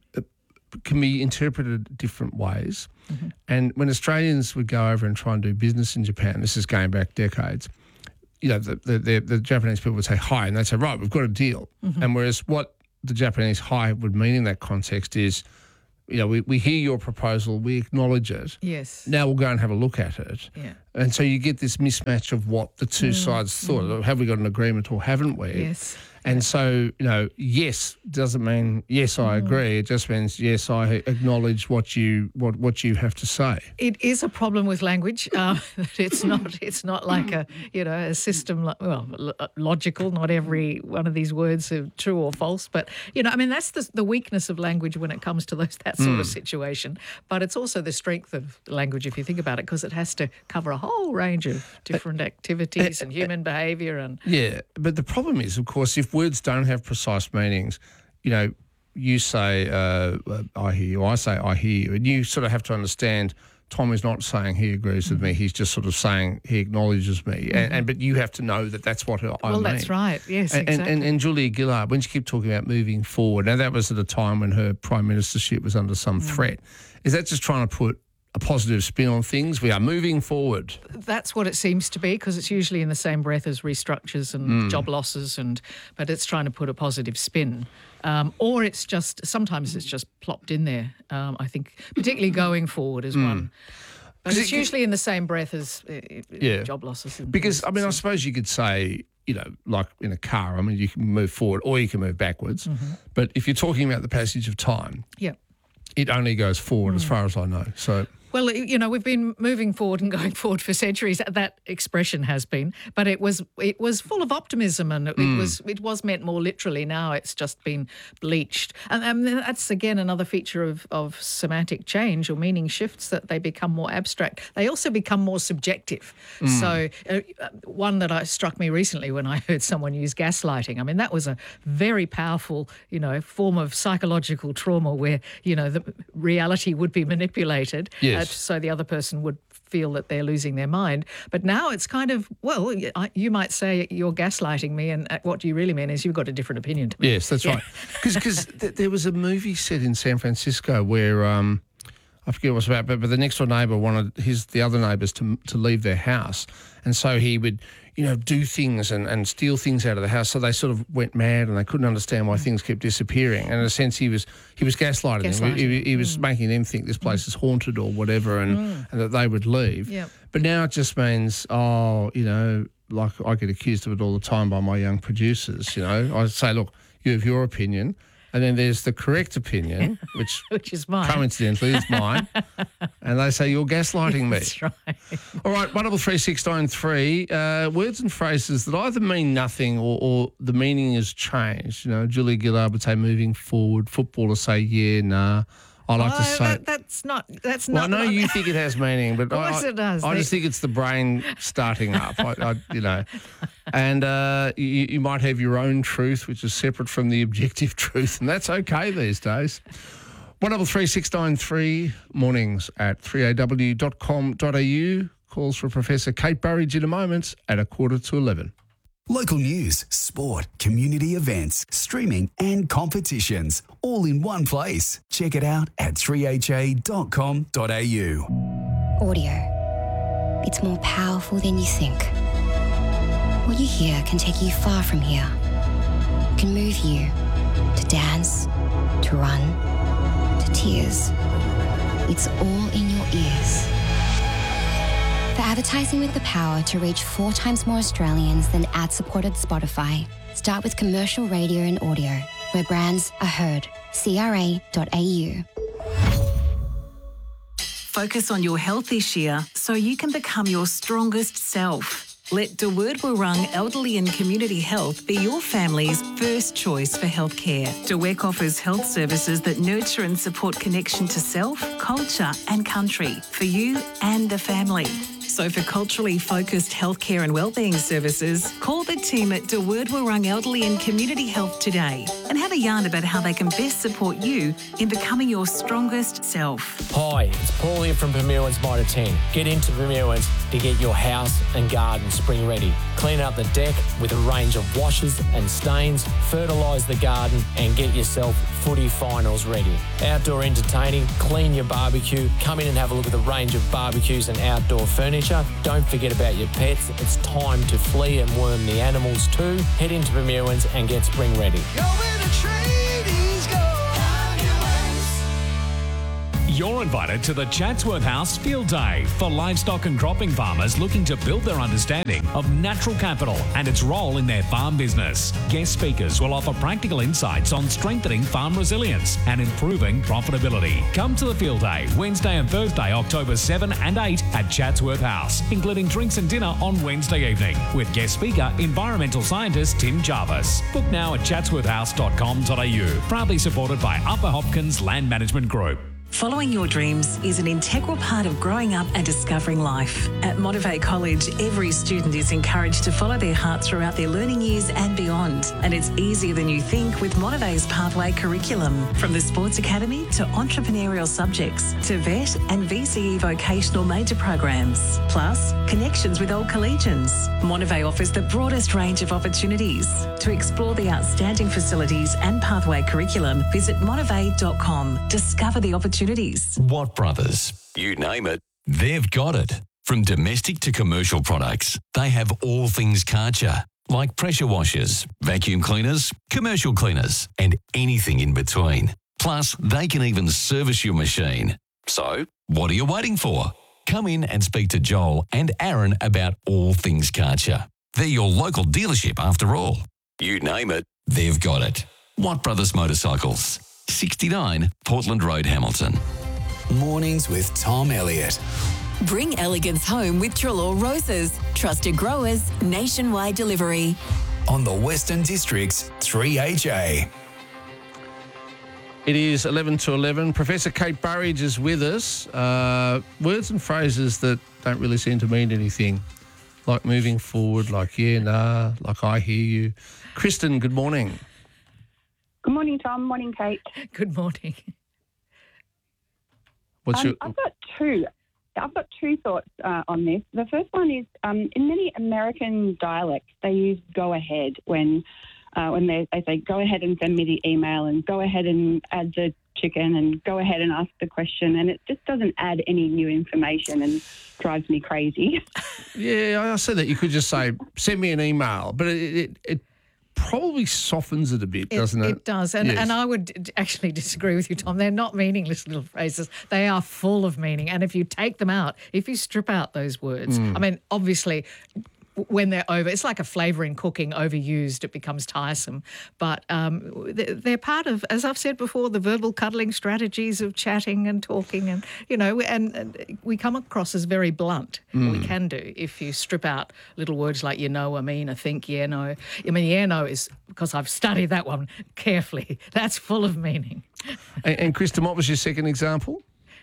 can be interpreted different ways. Mm-hmm. And when Australians would go over and try and do business in Japan, this is going back decades, you know, the, the, the, the Japanese people would say "hi," and they'd say, right, we've got a deal. Mm-hmm. And whereas what the Japanese "hi" would mean in that context is, you know, we, we hear your proposal, we acknowledge it. Yes. Now we'll go and have a look at it. Yeah. And so you get this mismatch of what the two mm. sides thought. Mm. Have we got an agreement or haven't we? Yes. And so, you know, yes doesn't mean yes, I agree. It just means yes, I acknowledge what you what, what you have to say. It is a problem with language. Uh, it's not it's not like a you know a system like, well logical. Not every one of these words are true or false, but you know I mean that's the the weakness of language when it comes to those that sort mm. of situation. But it's also the strength of language if you think about it, because it has to cover a whole range of different activities uh, uh, and human behaviour and yeah. But the problem is, of course, if words don't have precise meanings, you know, you say, uh, I hear you, I say, I hear you, and you sort of have to understand Tom is not saying he agrees with me, he's just sort of saying he acknowledges me, mm-hmm. and, and but you have to know that that's what I well, mean. Well, that's right, yes, and, exactly. And, and, and Julia Gillard, when she kept talking about moving forward, now that was at a time when her prime ministership was under some mm. threat. Is that just trying to put a positive spin on things? We are moving forward. That's what it seems to be, because it's usually in the same breath as restructures and mm. job losses, and but it's trying to put a positive spin. Um, or it's just, sometimes it's just plopped in there, um, I think, particularly going forward is mm. one. But it's it, usually in the same breath as uh, yeah. job losses. And because, I mean, so. I suppose you could say, you know, like in a car, I mean, you can move forward or you can move backwards. Mm-hmm. But if you're talking about the passage of time, yeah. it only goes forward mm. as far as I know. So... Well, you know, we've been moving forward and going forward for centuries. That expression has been, but it was it was full of optimism, and it, mm. it was it was meant more literally. Now it's just been bleached, and, and that's again another feature of of semantic change or meaning shifts, that they become more abstract. They also become more subjective. Mm. So uh, one that I, struck me recently when I heard someone use gaslighting. I mean, that was a very powerful, you know, form of psychological trauma where you know the reality would be manipulated. Yes. So the other person would feel that they're losing their mind. But now it's kind of, well, you might say you're gaslighting me, and what you really mean is you've got a different opinion to me. Yes, that's yeah. right. Because th- there was a movie set in San Francisco where, um, I forget what it was about, but, but the next door neighbour wanted his the other neighbours to to leave their house. And so he would, you know, do things and, and steal things out of the house. So they sort of went mad and they couldn't understand why things kept disappearing. And in a sense, he was he was gaslighting, gaslighting. them. He, he, he was mm. making them think this place mm. is haunted or whatever, and, mm. and that they would leave. Yep. But now it just means, oh, you know, like I get accused of it all the time by my young producers, you know. I say, look, you have your opinion. And then there's the correct opinion, which, which is mine. Coincidentally is mine. And they say, you're gaslighting me. That's right. All right, one double three six nine three. Uh, words and phrases that either mean nothing or, or the meaning has changed. You know, Julia Gillard would say moving forward. Footballers say, yeah, nah. I like oh, to say... That, that's not... That's well, not I know you think it has meaning, but of course I, it does. I they... just think it's the brain starting up, I, I, you know. And uh, you, you might have your own truth, which is separate from the objective truth, and that's okay these days. one double three six nine three, mornings at three a w dot com dot a u. Calls for Professor Kate Burridge in a moment at a quarter to eleven. Local news, sport, community events, streaming and competitions, all in one place. Check it out at three h a dot com dot a u. Audio. It's more powerful than you think. What you hear can take you far from here. It can move you to dance, to run, to tears. It's all in your ears. For advertising with the power to reach four times more Australians than ad-supported Spotify, start with commercial radio and audio, where brands are heard. c r a dot a u. Focus on your health this year so you can become your strongest self. Let De Word Wurrung Elderly and Community Health be your family's first choice for healthcare. De Wek offers health services that nurture and support connection to self, culture and country for you and the family. So for culturally focused healthcare and wellbeing services, call the team at De Word Warung Elderly and Community Health today and have a yarn about how they can best support you in becoming your strongest self. Hi, it's Paul here from Bermuans Mitre ten. Get into Bermuans to get your house and garden spring ready. Clean up the deck with a range of washes and stains, fertilise the garden and get yourself footy finals ready. Outdoor entertaining, clean your barbecue, come in and have a look at the range of barbecues and outdoor furniture. Don't forget about your pets. It's time to flea and worm the animals too. Head into Bermuans and get spring ready. You're invited to the Chatsworth House Field Day for livestock and cropping farmers looking to build their understanding of natural capital and its role in their farm business. Guest speakers will offer practical insights on strengthening farm resilience and improving profitability. Come to the Field Day Wednesday and Thursday, October seventh and eighth at Chatsworth House, including drinks and dinner on Wednesday evening with guest speaker, environmental scientist Tim Jarvis. Book now at chatsworth house dot com dot a u. Proudly supported by Upper Hopkins Land Management Group. Following your dreams is an integral part of growing up and discovering life. At Motivate College, every student is encouraged to follow their heart throughout their learning years and beyond. And it's easier than you think with Motivate's pathway curriculum. From the sports academy to entrepreneurial subjects to vet and V C E vocational major programs. Plus, connections with old collegians. Motivate offers the broadest range of opportunities. To explore the outstanding facilities and pathway curriculum, visit motivate dot com. Discover the opportunities. Watt Brothers, you name it, they've got it. From domestic to commercial products, they have all things Karcher, like pressure washers, vacuum cleaners, commercial cleaners, and anything in between. Plus, they can even service your machine. So, what are you waiting for? Come in and speak to Joel and Aaron about all things Karcher. They're your local dealership after all. You name it, they've got it. Watt Brothers Motorcycles. sixty-nine Portland Road, Hamilton. Mornings with Tom Elliott. Bring elegance home with Trelaw Roses. Trusted growers, nationwide delivery. On the Western District's three H A. It is eleven to eleven. Professor Kate Burridge is with us. Uh, words and phrases that don't really seem to mean anything, like moving forward, like yeah, nah, like I hear you. Kristen, good morning. Good morning, Tom. Morning, Kate. Good morning. What's um, your... I've got two. I've got two thoughts uh, on this. The first one is um, in many American dialects, they use "go ahead" when uh, when they, they say "go ahead and send me the email" and "go ahead and add the chicken" and "go ahead and ask the question," and it just doesn't add any new information and drives me crazy. Yeah, I said that you could just say "send me an email," but it it, it probably softens it a bit, doesn't it? It does. And, yes. and I would d- actually disagree with you, Tom. They're not meaningless little phrases. They are full of meaning. And if you take them out, if you strip out those words, Mm. I mean, obviously, when they're over, it's like a flavour in cooking, overused, it becomes tiresome. But um, they're part of, as I've said before, the verbal cuddling strategies of chatting and talking. And, you know, and, and we come across as very blunt. Mm. We can do if you strip out little words like you know, I mean, I think, yeah, no. I mean, yeah, no is, because I've studied that one carefully, that's full of meaning. And, and Kristen, what was your second example?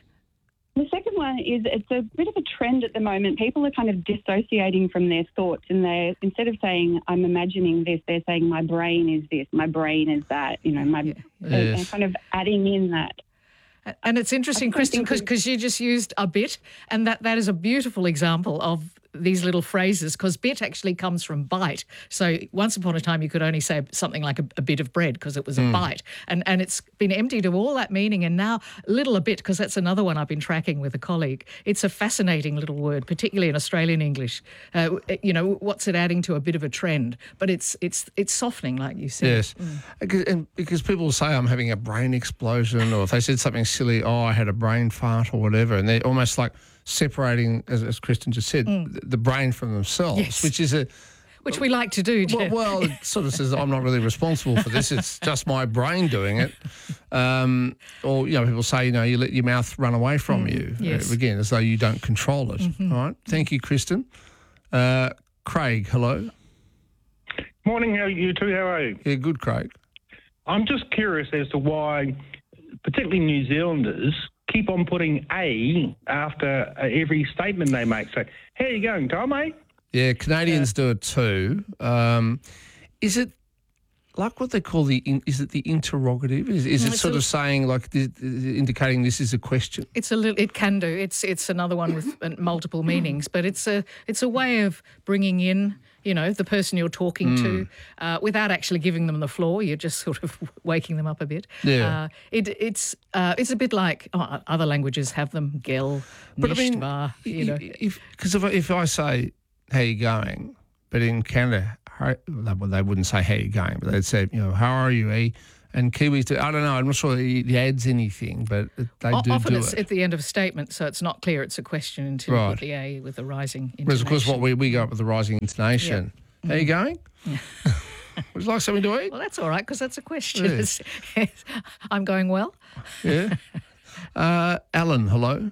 The second one is it's a bit of a trend at the moment. People are kind of dissociating from their thoughts, and they instead of saying "I'm imagining this," they're saying "my brain is this," "my brain is that." You know, my they're, they're kind of adding in that. And it's interesting, Kristen, because you just used a bit, and that, that is a beautiful example of these little phrases, because bit actually comes from bite. So once upon a time you could only say something like a, a bit of bread because it was a Mm. bite. And and it's been emptied of all that meaning, and now little a bit, because that's another one I've been tracking with a colleague. It's a fascinating little word, particularly in Australian English. Uh, you know, what's it adding to a bit of a trend? But it's it's it's softening, like you said. Yes. Because, and because people say I'm having a brain explosion, or if they said something silly, oh, I had a brain fart or whatever, and they're almost like separating, as, as Kristen just said, Mm. the, the brain from themselves, Yes. which is a... Which we like to do, Well, Jeff. well, it sort of says I'm not really responsible for this. It's just my brain doing it. Um, or, you know, people say, you know, you let your mouth run away from Mm, you. yes. Uh, again, as though you don't control it. Mhm. All right. Thank you, Kristen. Uh, Craig, hello. Morning, how you two? How are you? Yeah, good, Craig. I'm just curious as to why, particularly New Zealanders, keep on putting A after uh, every statement they make. So, how are you going, Tom, eh? Yeah, Canadians do it too. Um, is it like what they call the, in, is it the interrogative? Is, is it It's sort a- of saying, like, th- th- indicating this is a question? It's a little. It can do. It's it's another one with uh, multiple meanings, but it's a it's a way of bringing in, you know, the person you're talking Mm. to uh, without actually giving them the floor. You're just sort of waking them up a bit. Yeah. Uh, it it's uh, it's a bit like oh, other languages have them. Gel, But I mean, nishtva, you know. Because if, I- if I say, how you going? But in Canada, how, well, they wouldn't say how you going, but they'd say, you know, how are you, eh? And Kiwis do, I don't know, I'm not sure it adds anything, but they O- do Often do it's it. at the end of a statement, so it's not clear it's a question until you Right. put the A with the rising intonation. Whereas, of course, what we, we go up with the rising intonation. How you going? Would you like something to eat? Well, that's all right, because that's a question. Yeah. It's- I'm going well. Yeah. Uh, Alan, hello.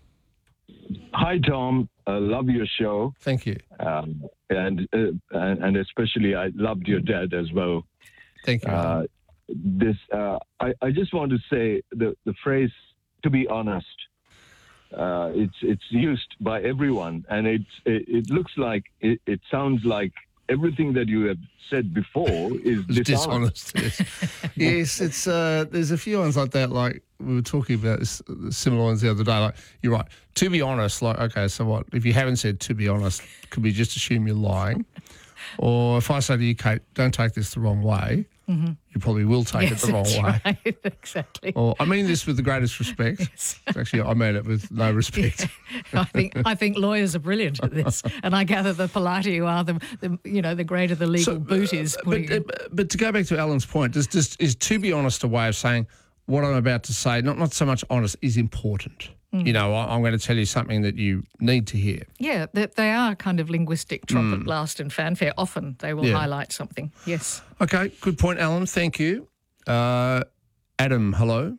Hi, Tom. I love your show. Thank you. Um, and, uh, and and especially, I loved your dad as well. Thank you. Uh, this, uh, I, I just want to say the, the phrase "to be honest." Uh, it's it's used by everyone, and it's it, it looks like it, it sounds like everything that you have said before is It's dishonest. dishonest. Yes, yes. It's uh, there's a few ones like that. Like we were talking about this, similar ones the other day. Like you're right. To be honest, like okay, so what? If you haven't said to be honest, could we just assume you're lying? Or if I say to you, Kate, don't take this the wrong way, Mhm. you probably will take Yes, it the wrong that's way. right, exactly. Or I mean this with the greatest respect. Actually, I mean it with no respect. I think I think lawyers are brilliant at this, and I gather the politer you are, the, the you know the greater the legal boot is. But, uh, but to go back to Alan's point, does, does, is to be honest a way of saying what I'm about to say, not not so much honest, is important. Mm. You know, I, I'm going to tell you something that you need to hear. Yeah, they, they are kind of linguistic trumpet Mm. blast and fanfare. Often they will Yeah. highlight something. Yes. Okay, good point, Alan. Thank you. Uh, Adam, hello.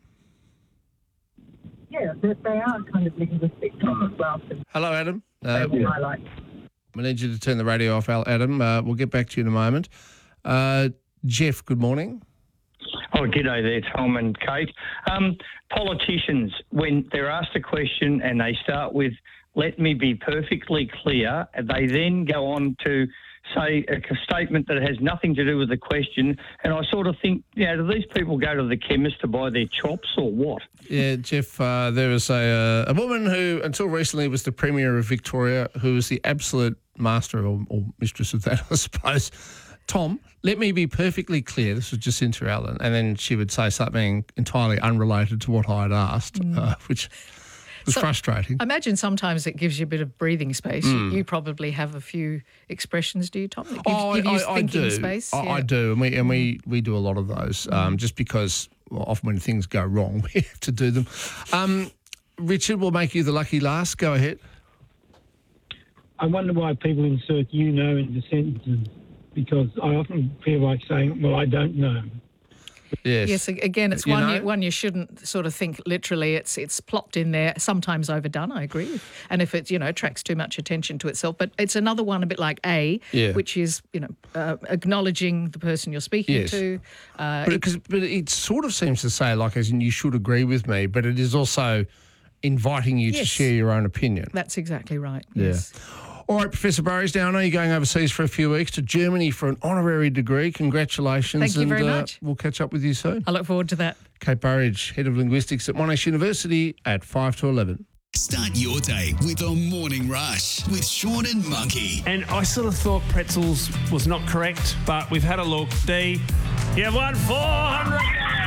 Yeah, they, they are kind of linguistic trumpet blast and Hello, Adam. they Uh, will highlight. we need you to turn the radio off, Al- Adam. Uh, we'll get back to you in a moment. Uh, Jeff, good morning. Oh, g'day there, Tom and Kate. Um, politicians, when they're asked a question and they start with, let me be perfectly clear, they then go on to say a c- statement that has nothing to do with the question. And I sort of think, you know, do these people go to the chemist to buy their chops or what? Yeah, Jeff, uh, there was a, uh, a woman who, until recently, was the Premier of Victoria, who was the absolute master or, or mistress of that, I suppose. Tom, let me be perfectly clear. This was Jacinta Allen. And then she would say something entirely unrelated to what I had asked, Mm. uh, which was So, frustrating. I imagine sometimes it gives you a bit of breathing space. Mm. You, you probably have a few expressions, do you, Tom? That give, Oh, give I, you I, I thinking do. space. I, yeah. I do, and we and we, we do a lot of those. Um, just because well, often when things go wrong, we have to do them. Um, Richard, will make you the lucky last. Go ahead. I wonder why people insert you know into sentences, because I often feel like saying, well, I don't know. Yes. Yes. a- Again, it's You one know? you, one you shouldn't sort of think literally. It's it's plopped in there, sometimes overdone. I agree, and if it you know attracts too much attention to itself, but it's another one a bit like A, Yeah. which is you know uh, acknowledging the person you're speaking Yes. to. Uh, But, it- it, 'cause- but it sort of seems to say, like, as in you should agree with me, but it is also inviting you to Yes. share your own opinion. that's exactly right. Yeah. Yes. All right, Professor Burrows, now I know you're going overseas for a few weeks to Germany for an honorary degree. Congratulations. Thank you and, very uh, much. We'll catch up with you soon. I look forward to that. Kate Burridge, Head of Linguistics at Monash University at five to eleven. Start your day with the Morning Rush with Sean and Monkey. And I sort of thought pretzels was not correct, but we've had a look. D, you won four hundred.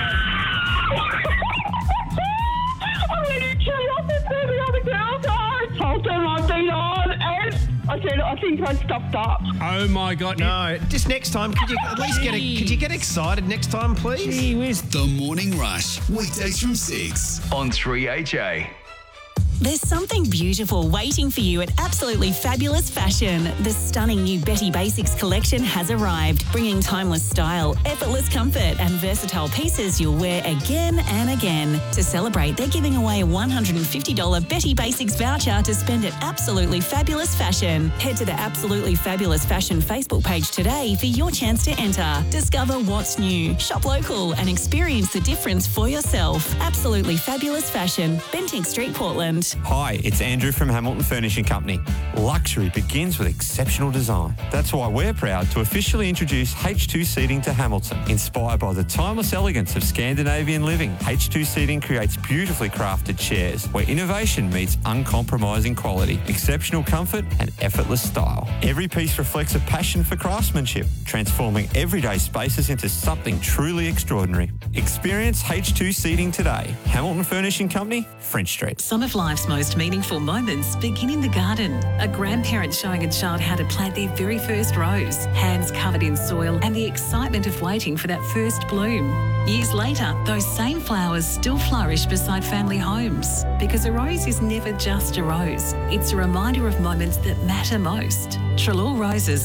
I'm really curious to the other girls. I told them I've been on, and I said I think I stopped up. Oh my God! No, just next time. Could you at least get a, could you get excited next time, please? The Morning Rush, weekdays from six on three H A. There's something beautiful waiting for you at Absolutely Fabulous Fashion. The stunning new Betty Basics collection has arrived, bringing timeless style, effortless comfort and versatile pieces you'll wear again and again. To celebrate, they're giving away a one hundred fifty dollars Betty Basics voucher to spend at Absolutely Fabulous Fashion. Head to the Absolutely Fabulous Fashion Facebook page today for your chance to enter. Discover what's new, shop local and experience the difference for yourself. Absolutely Fabulous Fashion, Bentinck Street, Portland. Hi, it's Andrew from Hamilton Furnishing Company. Luxury begins with exceptional design. That's why we're proud to officially introduce H two Seating to Hamilton. Inspired by the timeless elegance of Scandinavian living, H two Seating creates beautifully crafted chairs where innovation meets uncompromising quality, exceptional comfort and effortless style. Every piece reflects a passion for craftsmanship, transforming everyday spaces into something truly extraordinary. Experience H two Seating today. Hamilton Furnishing Company, French Street. Some of life's most meaningful moments begin in the garden. A grandparent showing a child how to plant their very first rose, hands covered in soil and the excitement of waiting for that first bloom. Years later, those same flowers still flourish beside family homes because a rose is never just a rose. It's a reminder of moments that matter most. Trelaw Roses